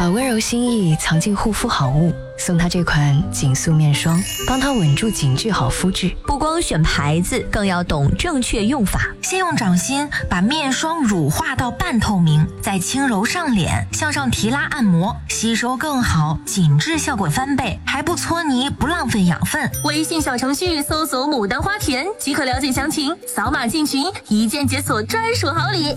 把温柔心意藏进护肤好物，送他这款紧塑面霜，帮他稳住紧致好肤质。 不光选牌子，更要懂正确用法。 先用掌心把面霜乳化到半透明，再轻揉上脸，向上提拉按摩，吸收更好，紧致效果翻倍，还不搓泥，不浪费养分。 微信小程序搜索牡丹花田即可了解详情，扫码进群，一键解锁专属好礼。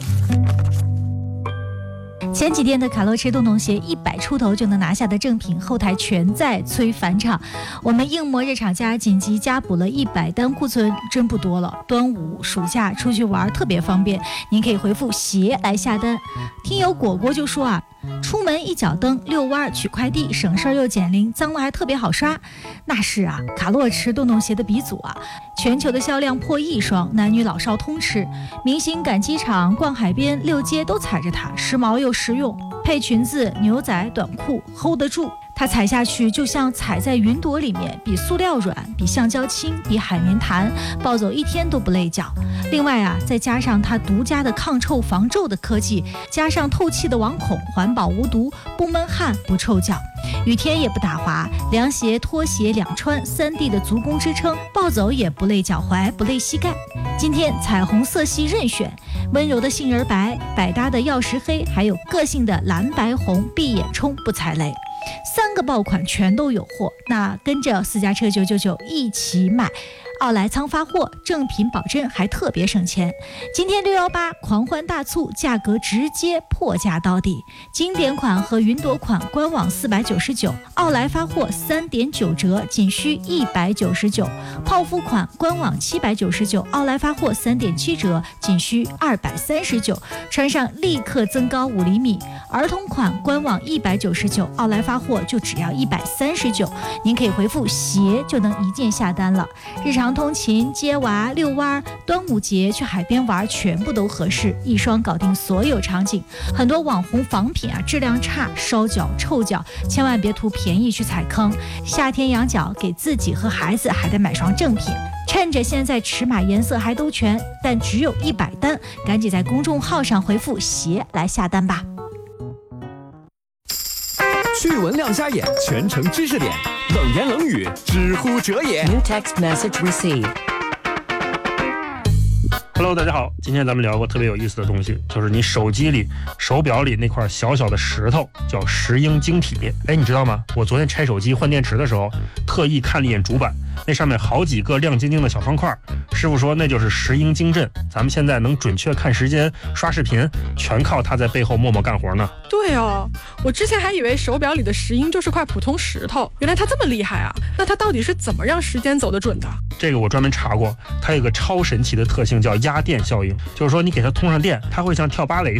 前几天的卡洛驰洞洞鞋100出头就能拿下的正品，后台全在催返场。我们硬膜日厂家紧急加补了100单，库存真不多了。端午暑假出去玩特别方便，您可以回复鞋来下单。听友果果就说啊，出门一脚蹬，遛弯取快递，省事儿又减龄，脏了还特别好刷。那是啊，卡洛驰洞洞鞋的鼻祖啊，全球的销量破1亿双，男女老少通吃。明星赶机场、逛海边、溜街都踩着它，时髦又实用，配裙子、牛仔、短裤 hold 得住。它踩下去就像踩在云朵里面，比塑料软，比橡胶轻，比海绵弹，抱走1天都不累脚。另外啊，再加上它独家的抗臭防皱的科技，加上透气的网孔，环保无毒，不闷汗不臭脚，雨天也不打滑，凉鞋拖鞋两穿，3D 的足弓支撑，抱走也不累脚踝，不累膝盖。今天彩虹色系任选，温柔的杏仁白，百搭的曜石黑，还有个性的蓝白红，闭眼冲不踩雷。3个爆款全都有货，那跟着私家车999一起买，奥莱仓发货，正品保真，还特别省钱。今天618狂欢大促，价格直接破价到底。经典款和云朵款官网499，奥莱发货3.9折，仅需199。泡芙款官网799，奥莱发货3.7折，仅需239。穿上立刻增高5厘米。儿童款官网199，奥莱发货就只要139。您可以回复鞋就能一键下单了。日常通勤、接娃、遛弯、端午节去海边玩，全部都合适，一双搞定所有场景。很多网红仿品啊，质量差，烧脚、臭脚，千万别图便宜去踩坑。夏天养脚，给自己和孩子还得买双正品。趁着现在尺码颜色还都全，但只有100单，赶紧在公众号上回复鞋来下单吧。 趣闻亮瞎眼，全程知识点，冷言冷语，知乎者也。 New text message received。 Hello， 大家好，今天咱们聊个特别有意思的东西，就是你手机里、手表里那块小小的石头，叫石英晶体。哎，你知道吗？我昨天拆手机换电池的时候，特意看了一眼主板，那上面好几个亮晶晶的小方块，师傅说那就是石英晶阵。咱们现在能准确看时间、刷视频，全靠它在背后默默干活呢。 对哦，我之前还以为手表里的石英就是块普通石头，原来它这么厉害啊！那它到底是怎么让时间走得准的？ 这个我专门查过，它有个超神奇的特性叫压电效应，就是说你给它通上电，它会像跳芭蕾